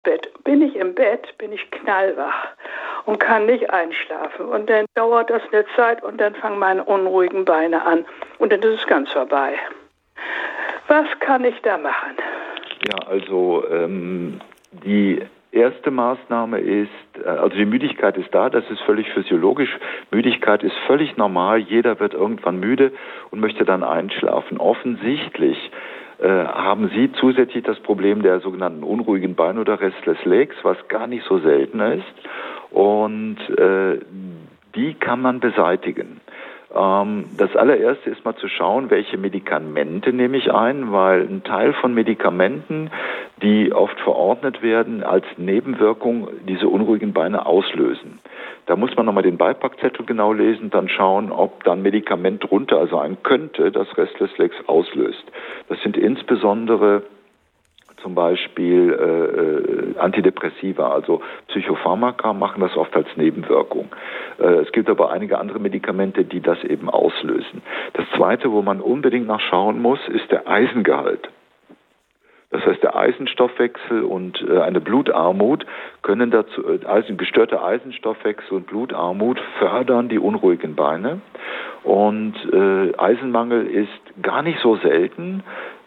Bin ich im Bett, bin ich knallwach und kann nicht einschlafen. Und dann dauert das eine Zeit und dann fangen meine unruhigen Beine an. Und dann ist es ganz vorbei. Was kann ich da machen? Ja, also die erste Maßnahme ist, also die Müdigkeit ist da, das ist völlig physiologisch. Müdigkeit ist völlig normal, jeder wird irgendwann müde und möchte dann einschlafen. Offensichtlich haben Sie zusätzlich das Problem der sogenannten unruhigen Beine oder Restless Legs, was gar nicht so selten ist. Und die kann man beseitigen. Das allererste ist mal zu schauen, welche Medikamente nehme ich ein, weil ein Teil von Medikamenten, die oft verordnet werden, als Nebenwirkung diese unruhigen Beine auslösen. Da muss man nochmal den Beipackzettel genau lesen, dann schauen, ob dann Medikament drunter sein könnte, das Restless Legs auslöst. Das sind insbesondere zum Beispiel Antidepressiva, also Psychopharmaka machen das oft als Nebenwirkung. Es gibt aber einige andere Medikamente, die das eben auslösen. Das Zweite, wo man unbedingt nachschauen muss, ist der Eisengehalt. Das heißt, der Eisenstoffwechsel und eine Blutarmut können dazu, gestörter Eisenstoffwechsel und Blutarmut fördern die unruhigen Beine. Und Eisenmangel ist gar nicht so selten,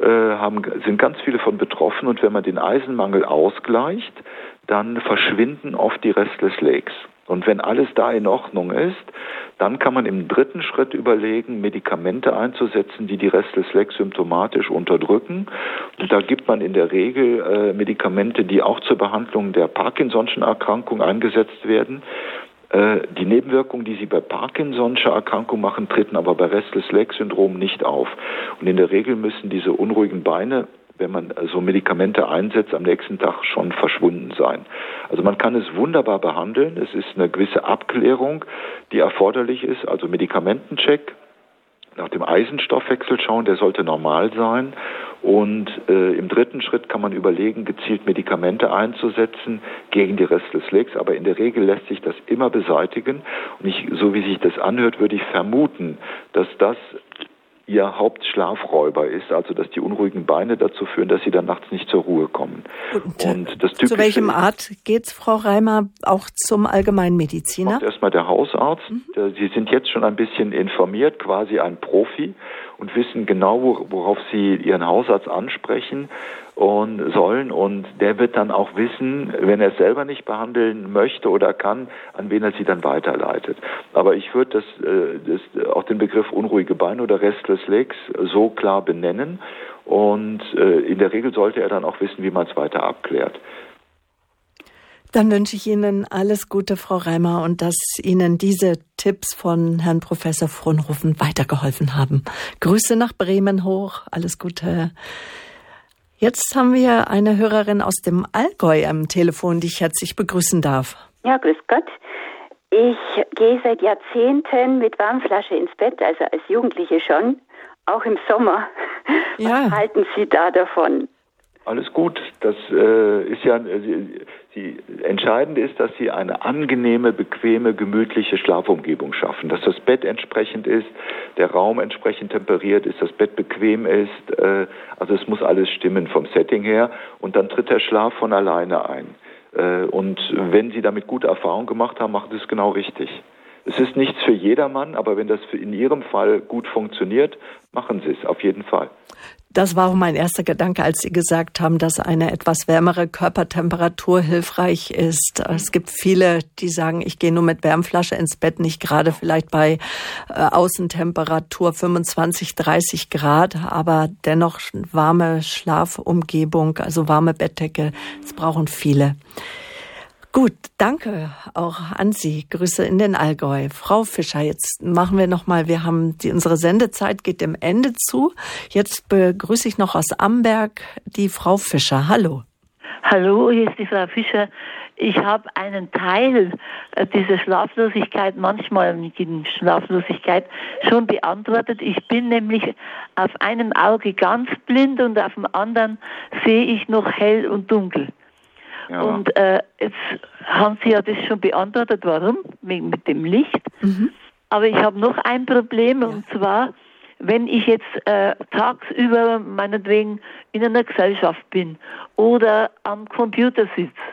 sind ganz viele von betroffen. Und wenn man den Eisenmangel ausgleicht, dann verschwinden oft die Restless Legs. Und wenn alles da in Ordnung ist, dann kann man im dritten Schritt überlegen, Medikamente einzusetzen, die die Restless Legs symptomatisch unterdrücken. Und da gibt man in der Regel Medikamente, die auch zur Behandlung der Parkinson'schen Erkrankung eingesetzt werden. Die Nebenwirkungen, die sie bei Parkinson'scher Erkrankung machen, treten aber bei Restless Legs Syndrom nicht auf. Und in der Regel müssen diese unruhigen Beine, wenn man so Medikamente einsetzt, am nächsten Tag schon verschwunden sein. Also man kann es wunderbar behandeln. Es ist eine gewisse Abklärung, die erforderlich ist, also Medikamentencheck, nach dem Eisenstoffwechsel schauen, der sollte normal sein. Und im dritten Schritt kann man überlegen, gezielt Medikamente einzusetzen gegen die Restless Legs. Aber in der Regel lässt sich das immer beseitigen. Und so wie sich das anhört, würde ich vermuten, dass das ihr Hauptschlafräuber ist, also dass die unruhigen Beine dazu führen, dass sie dann nachts nicht zur Ruhe kommen. Und das zu welchem Arzt geht's, Frau Reimer, auch zum Allgemeinmediziner? Erstmal der Hausarzt. Sie sind jetzt schon ein bisschen informiert, quasi ein Profi und wissen genau, worauf Sie Ihren Hausarzt ansprechen und sollen, und der wird dann auch wissen, wenn er es selber nicht behandeln möchte oder kann, an wen er sie dann weiterleitet. Aber ich würde auch den Begriff unruhige Beine oder Restless Legs so klar benennen, und in der Regel sollte er dann auch wissen, wie man es weiter abklärt. Dann wünsche ich Ihnen alles Gute, Frau Reimer, und dass Ihnen diese Tipps von Herrn Professor Fronhoven weitergeholfen haben. Grüße nach Bremen hoch, alles Gute. Jetzt haben wir eine Hörerin aus dem Allgäu am Telefon, die ich herzlich begrüßen darf. Ja, grüß Gott. Ich gehe seit Jahrzehnten mit Wärmflasche ins Bett, also als Jugendliche schon, auch im Sommer. Ja. Was halten Sie da davon? Alles gut. Das ist ja, entscheidend ist, dass Sie eine angenehme, bequeme, gemütliche Schlafumgebung schaffen. Dass das Bett entsprechend ist, der Raum entsprechend temperiert ist, das Bett bequem ist. Also es muss alles stimmen vom Setting her. Und dann tritt der Schlaf von alleine ein. Und wenn Sie damit gute Erfahrungen gemacht haben, machen Sie es genau richtig. Es ist nichts für jedermann, aber wenn das in Ihrem Fall gut funktioniert, machen Sie es auf jeden Fall. Das war auch mein erster Gedanke, als Sie gesagt haben, dass eine etwas wärmere Körpertemperatur hilfreich ist. Es gibt viele, die sagen, ich gehe nur mit Wärmflasche ins Bett, nicht gerade vielleicht bei Außentemperatur 25, 30 Grad, aber dennoch warme Schlafumgebung, also warme Bettdecke, das brauchen viele. Gut, danke auch an Sie. Grüße in den Allgäu. Frau Fischer, jetzt machen wir nochmal, unsere Sendezeit geht dem Ende zu. Jetzt begrüße ich noch aus Amberg die Frau Fischer. Hallo. Hallo, hier ist die Frau Fischer. Ich habe einen Teil dieser Schlaflosigkeit, manchmal Schlaflosigkeit, schon beantwortet. Ich bin nämlich auf einem Auge ganz blind und auf dem anderen sehe ich noch hell und dunkel. Ja. Und jetzt haben Sie ja das schon beantwortet, warum, mit dem Licht. Mhm. Aber ich habe noch ein Problem, und zwar, wenn ich jetzt tagsüber meinetwegen in einer Gesellschaft bin oder am Computer sitze